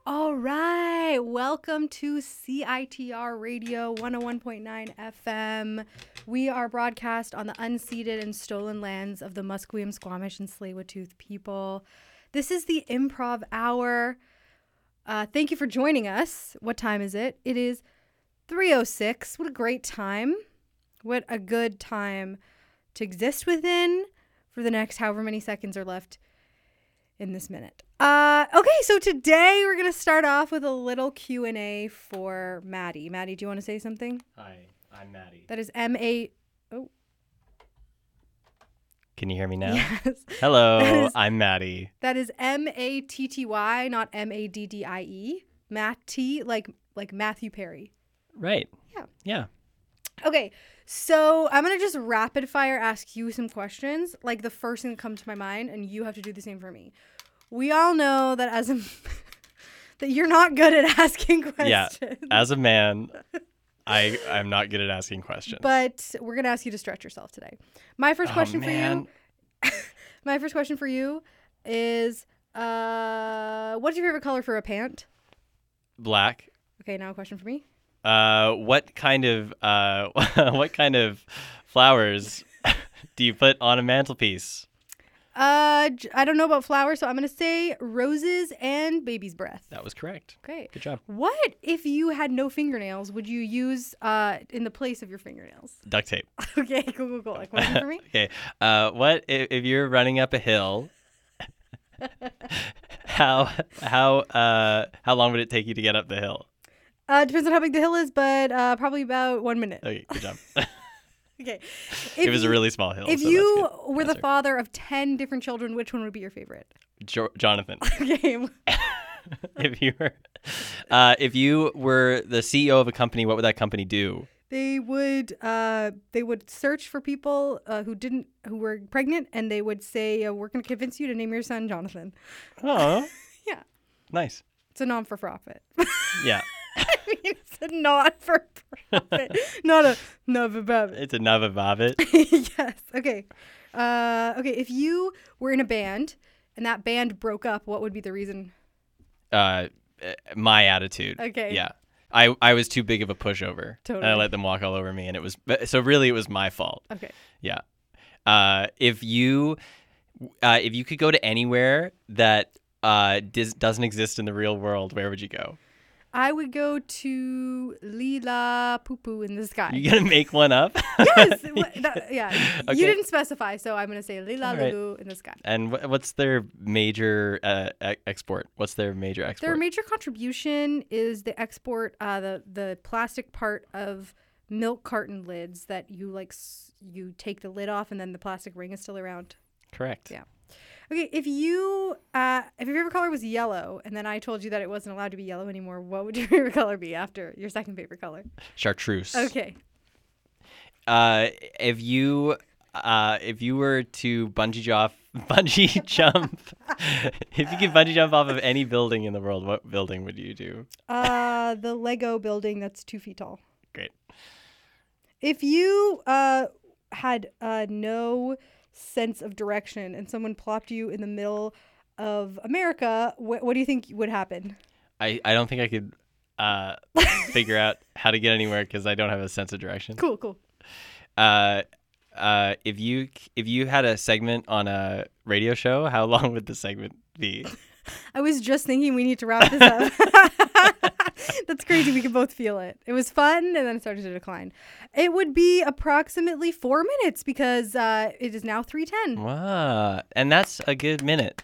All right. Welcome to CITR Radio 101.9 FM. We are broadcast on the unceded and stolen lands of the Musqueam, Squamish, and Tsleil-Waututh people. This is the Improv Hour. Thank you for joining us. What time is it? It is 3:06. What a great time. What a good time to exist within for the next however many seconds are left in this minute. Okay, so today we're going to start off with a little Q&A for Maddie. Maddie, do you want to say something? Hi, I'm Maddie. That is M-A... Oh. Can you hear me now? Yes. Hello, I'm Maddie. That is M-A-T-T-Y, not M-A-D-D-I-E. Matty, like Matthew Perry. Right. Yeah. Okay, so I'm going to just rapid fire ask you some questions, like the first thing that comes to my mind, and you have to do the same for me. We all know that that you're not good at asking questions. Yeah, as a man, I'm not good at asking questions. But we're going to ask you to stretch yourself today. My first question for you is, what's your favorite color for a pant? Black. Okay, now a question for me. What kind of flowers do you put on a mantelpiece? I don't know about flowers, so I'm going to say roses and baby's breath. That was correct. Okay. Good job. What if you had no fingernails would you use in the place of your fingernails? Duct tape. Okay, cool. Like, question for me? Okay. What if you're running up a hill? How long would it take you to get up the hill? Depends on how big the hill is, but probably about 1 minute. Okay, good job. Okay. It was a really small hill. If so you that's good. were the Answer. father of 10 different children, which one would be your favorite? Jonathan. Okay. If you were the CEO of a company, what would that company do? They would search for people who were pregnant, and they would say, we're going to convince you to name your son Jonathan. Oh, Yeah. nice. It's a non-for-profit. Yeah, I mean, it's a not-for-profit, not a non-for-profit. it's a Navavavit. Yes. Okay. Okay. If you were in a band and that band broke up, what would be the reason? My attitude. Okay. Yeah, I was too big of a pushover. Totally. And I let them walk all over me, and it was my fault. Okay. Yeah. If you could go to anywhere that doesn't exist in the real world, where would you go? I would go to Lila Poo Poo in the sky. You gonna make one up? Yes. Yeah. Okay. You didn't specify, so I'm going to say Lila All right. Lulu in the sky. And what's their major export? What's their major export? Their major contribution is the export, the plastic part of milk carton lids that you you take the lid off and then the plastic ring is still around. Correct. Yeah. Okay, if your favorite color was yellow and then I told you that it wasn't allowed to be yellow anymore, what would your favorite color be after your second favorite color? Chartreuse. Okay. If you were to bungee jump, if you could bungee jump off of any building in the world, what building would you do? The Lego building that's 2 feet tall. Great. If you had no sense of direction and someone plopped you in the middle of America, what do you think would happen? I don't think I could figure out how to get anywhere because I don't have a sense of direction. Cool. If you had a segment on a radio show, how long would the segment be? I was just thinking we need to wrap this up. That's crazy. We can both feel it. It was fun, and then it started to decline. It would be approximately 4 minutes because it is now 3:10. Wow. And that's a good minute.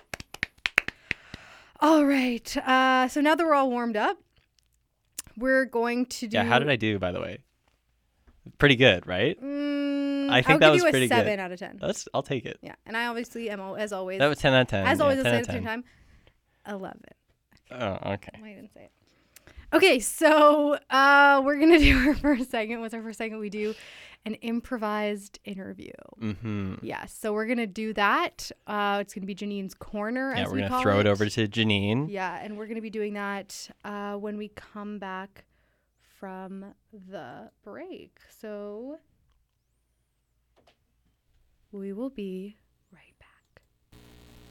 All right. So now that we're all warmed up, we're going to do... Yeah, how did I do, by the way? Pretty good, right? I think that I'll was give you pretty a 7 out of 10. I'll take it. Yeah, and I obviously am, as always... That was 10 out of 10. As always, I'll 10 say out at the of same 10. time, 11. Oh, okay. I didn't say it. Okay, so we're going to do our first segment. What's our first segment? We do an improvised interview. Mm-hmm. Yes, so we're going to do that. It's going to be Janine's Corner, Yeah, as we're we going call to throw it it over to Janine. Yeah, and we're going to be doing that when we come back from the break. So we will be